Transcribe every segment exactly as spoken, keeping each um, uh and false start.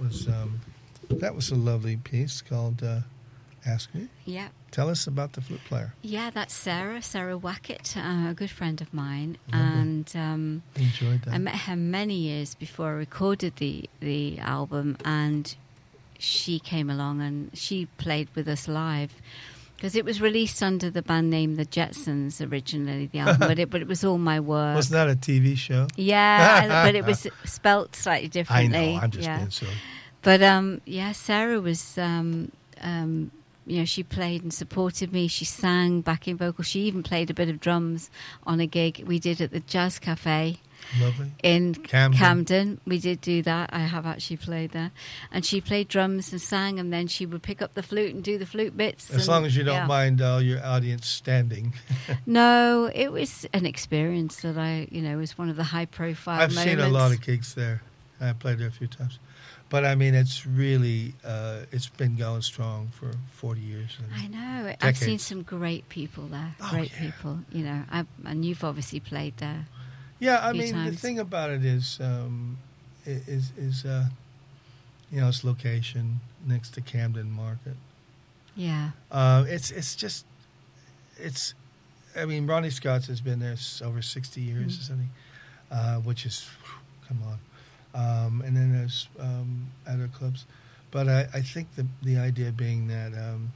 was um, that was a lovely piece called uh, "Ask Me." Yeah. Tell us about the flute player. Yeah, that's Sarah, Sarah Wackett, uh, a good friend of mine, Lovely. and um, Enjoyed that. I met her many years before I recorded the the album, and she came along and she played with us live. Because it was released under the band name The Jetsons originally, the album, but it but it was all my work. Wasn't that a T V show? Yeah, but it was spelt slightly I differently. know. I'm just yeah. being silly. But um, yeah, Sarah was, um, um, you know, she played and supported me. She sang backing vocals. She even played a bit of drums on a gig we did at the Jazz Cafe. Lovely. In Camden. Camden. We did do that. I have actually played there. And she played drums and sang, and then she would pick up the flute and do the flute bits. As and, long as you don't yeah. mind uh, your audience standing. No, it was an experience that I, you know, was one of the high-profile I've moments. seen a lot of gigs there. I played there a few times. But, I mean, it's really, uh, it's been going strong for forty years. I know. Decades. I've seen some great people there. Oh, great yeah. people, you know. I, and you've obviously played there. Yeah, I few mean, times. the thing about it is, um, i- is, is uh, you know, its location next to Camden Market. Yeah. Uh, it's it's just, it's, I mean, Ronnie Scott's has been there s- over sixty years Mm. or something, uh, which is, come on. Um, and then there's um, other clubs. But I, I think the the idea being that, um,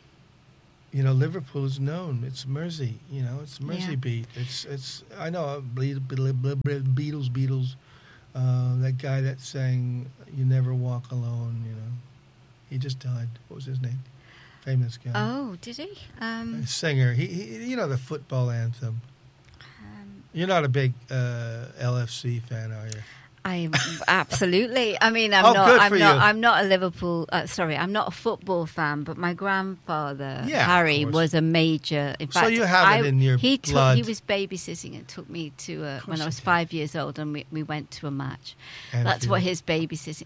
you know, Liverpool is known. It's Mersey, you know, it's Mersey Yeah. beat. It's, it's I know, uh, Ble- Ble- Ble- Ble- Beatles, Beatles, uh, that guy that sang You Never Walk Alone, you know. He just died. What was his name? Famous guy. Oh, did he? Um, Singer. He, he, you know, the football anthem. um, You're not a big uh, L F C fan, are you? I absolutely. I mean, I'm Oh, not. good I'm for not. you. I'm not a Liverpool. Uh, sorry, I'm not a football fan. But my grandfather Yeah, of Harry course. was a major. In So fact, you have it I- in your he took, blood. He was babysitting and took me to uh, when course I he was did. five years old, and we, we went to a match. And That's you- what his babysitting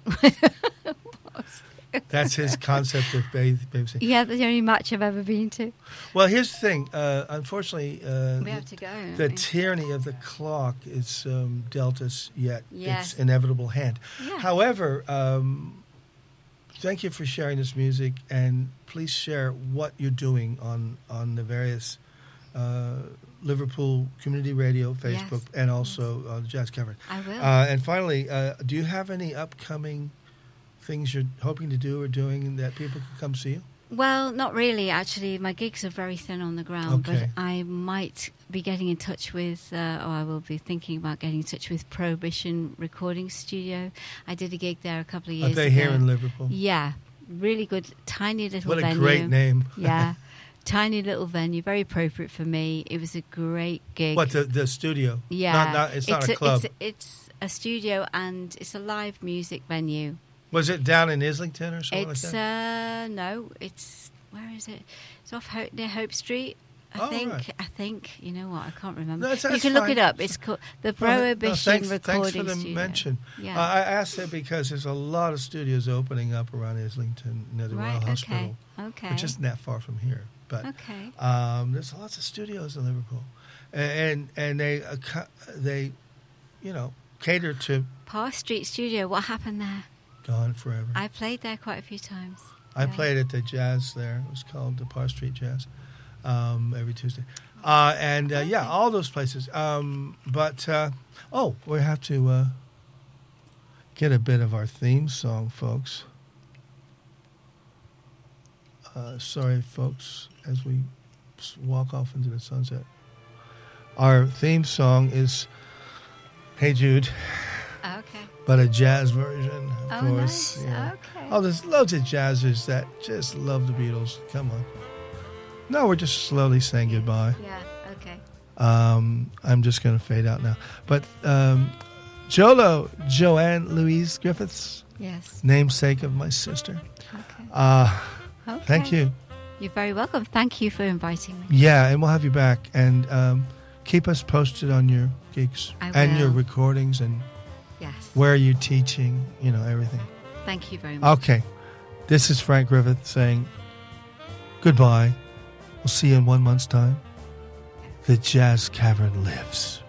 was. That's his concept of baby, babysitting. Yeah, that's the only match I've ever been to. Well, here's the thing. Uh, unfortunately, uh, We have to go. don't the we? tyranny of the clock is um, dealt us yet Yes. its inevitable hand. Yeah. However, um, thank you for sharing this music, and please share what you're doing on on the various uh, Liverpool Community Radio, Facebook, Yes. and also uh, Jazz Cavern. I will. Uh, and finally, uh, do you have any upcoming things you're hoping to do or doing that people can come see you? Well, not really, actually. My gigs are very thin on the ground, Okay. but I might be getting in touch with, uh, or I will be thinking about getting in touch with Prohibition Recording Studio. I did a gig there a couple of Are years they ago. here in Liverpool? Yeah, really good, tiny little What a venue. great name. Yeah, tiny little venue, very appropriate for me. It was a great gig. What, the, the studio? Yeah. Not, not, it's, not a club. It's, it's a studio and it's a live music venue. Was it down in Islington or something It's like that? uh no, it's where is it? It's off Hope, near Hope Street. I Oh, think. right. I think. You know what? I can't remember. No, that's- you that's can look fine. it up. It's called the No, Prohibition thanks, Recording thanks for the Studio. mention. Yeah. Uh, I asked that because there's a lot of studios opening up around Islington near the right. Royal Okay. Hospital, Okay. which isn't that far from here. But okay. um, there's lots of studios in Liverpool, and and they uh, cu- they, you know, cater to Parr Street Studio. What happened there? Gone Forever. I played there quite a few times. I Yeah. played at the Jazz there. It was called the Parr Street Jazz um, every Tuesday. Uh, and, uh, yeah, all those places. Um, but, uh, oh, we have to uh, get a bit of our theme song, folks. Uh, sorry, folks, as we s- walk off into the sunset. Our theme song is Hey Jude, Okay. but a jazz version, of Oh, course. nice. yeah. Okay. Oh, there's loads of jazzers that just love the Beatles. Come on. No, we're just slowly saying goodbye. Yeah. Okay. Um, I'm just going to fade out now. But um, Jolo, Joanne Louise Griffiths, Yes. namesake of my sister. Okay. Uh, Okay. Thank you. You're very welcome. Thank you for inviting me. Yeah, and we'll have you back. And um, keep us posted on your gigs I and your will. recordings and Yes. where you're teaching, you know, everything. Thank you very much. Okay. This is Frank Griffith saying goodbye. We'll see you in one month's time. The Jazz Cavern lives.